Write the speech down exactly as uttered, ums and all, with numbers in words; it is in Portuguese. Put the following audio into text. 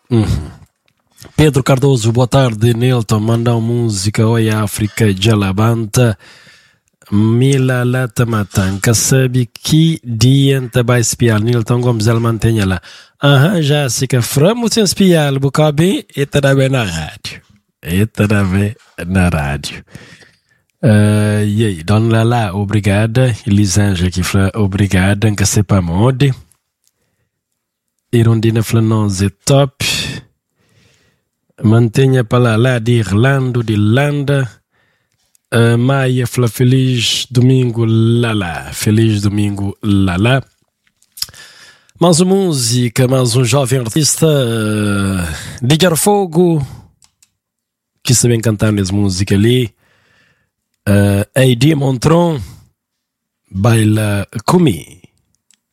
Uhum. Pedro Cardoso, boa tarde. Nilton, manda uma música. Oi, África, Jalabanta. Mila Lata Matanca. Sabe que dia vai espiar? Nilton Gomes, ela mantenha lá. Aham, já se que framo sem espiar. Bucabi, e também na rádio. E também na rádio. Uh, e aí, Dona Lala, obrigada. Elisângela aqui fala obrigada. Que sepa mode. Irondina Flanose, top. Mantenha para lá de Irlanda, de Irlanda. Uh, Maia fala feliz domingo, Lala. Feliz domingo, Lala. Mais uma música, mais um jovem artista. Uh, Ligar Fogo. Que sabem cantar essa música ali. Uh, A D Montron. Baila comigo.